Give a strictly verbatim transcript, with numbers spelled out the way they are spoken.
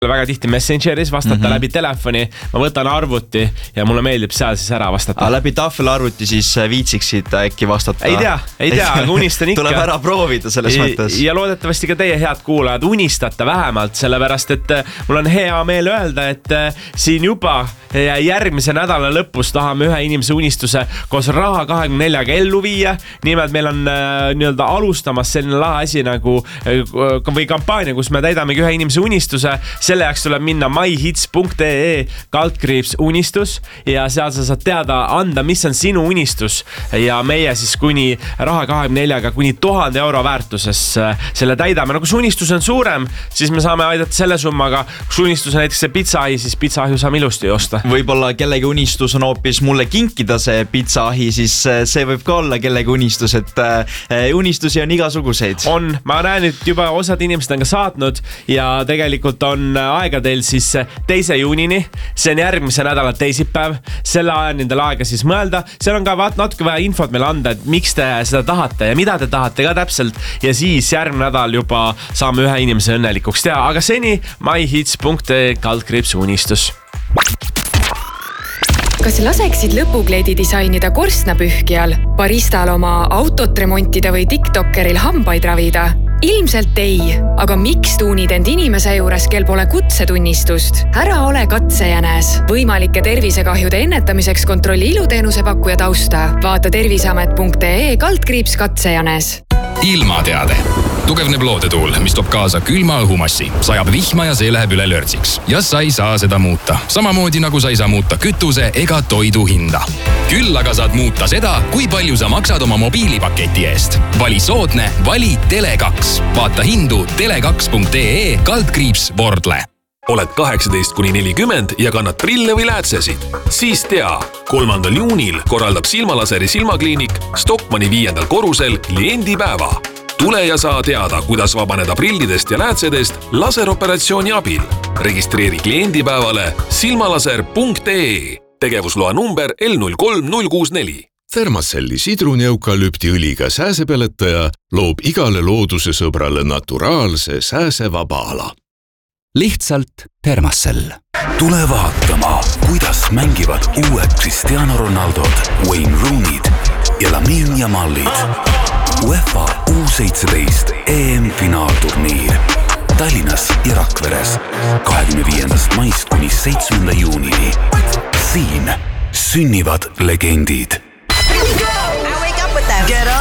väga tihti Messengeris vastata mm-hmm. läbi telefoni, ma võtan arvuti ja mulle meeldib seal siis ära vastata. Aga läbi tahvelarvuti siis viitsiksid äkki vastata? Ei tea, ei tea, aga unistan ikka. Tuleb ära proovida selles ja, mõttes. Ja loodetavasti ka teie head kuulajad unistate vähemalt, sellepärast et mul on hea meel öelda, et siin juba järgmise nädala lõpus tahame ühe inimese unistuse koos Raha kahekümne neljaga ellu viia. Nimelt meil on nii-öelda alustamas selline lahe asi nagu või kampaania, kus me täidamegi ühe inimese unistuse. Selle jaoks tuleb minna myhits punkt ee kaldkriips unistus ja seal sa saad teada anda, mis on sinu unistus ja meie siis kuni Raha kahekümne neljaga kuni tuhande euro väärtuses selle täidame. No kui su unistus on suurem, siis me saame aidata selle summaga. Kui su unistus on näiteks see pitsaahi, siis pitsaahi saame ilusti osta. Võib-olla kellegi unistus on hoopis mulle kinkida see pitsaahi, siis see võib ka olla kellegi unistus, et unistusi on igasuguseid. On, ma näen, et juba osad inimesed on ka saatnud ja tegelikult on aega teil siis teise juunini, see on järgmise nädala teisipäev, selle aja nendel aega siis mõelda, seal on ka vaat natuke vaja infot meil anda, et miks te seda tahate ja mida te tahate ka täpselt ja siis järgmine nädal juba saame ühe inimese õnnelikuks teha, aga seni myhits punkt ee kaldkriips unistus. Kas laseksid lõpukleedi disainida korstnapühkijal, baristal oma autot remontida või tiktokeril hambaid ravida? Ilmselt ei, aga miks tuunid end inimese juures, kel pole kutsetunnistust? Ära ole katsejänes. Võimalike tervisekahjude ennetamiseks kontrolli iluteenuse pakkuja tausta. Vaata terviseamet punkt ee kaldkriips katsejänes. Ilmateade. Tugevneb loodetuul, mis toob kaasa külma õhumassi. Sajab vihma ja see läheb üle lörtsiks. Ja sa ei saa seda muuta. Samamoodi nagu sa ei saa muuta kütuse ega toidu hinda. Küll aga saad muuta seda, kui palju sa maksad oma mobiilipaketi eest. Vali soodne, vali Tele kaks. Vaata hindu tele kaks punkt ee kaldkriips Vordle. Oled kaheksateist kuni nelikümmend ja kannad prille või läätsesid? Siis tea, kolmandal juunil korraldab Silmalaseri silmakliinik Stockmanni viiendal korrusel kliendipäeva. Tule ja saa teada, kuidas vabaneda prillidest ja läätsedest laseroperatsiooni abil. Registreeri kliendipäevale silmalaser punkt ee. Tegevusloa number L null kolm null kuus neli. Thermacelli sidruni-eukalüptiõliga sääsepeletaja loob igale looduse sõbrale naturaalse sääsevaba ala. Lihtsalt Thermacell. Tule vaatama, kuidas mängivad uued Cristiano Ronaldod, Wayne Rooney'd ja Lamine Yamalid. UEFA U seitseteist E M-finaalturniir Tallinnas ja Rakveres kahekümne viiendast maist kuni seitsmenda juunini. Siin sünnivad legendid.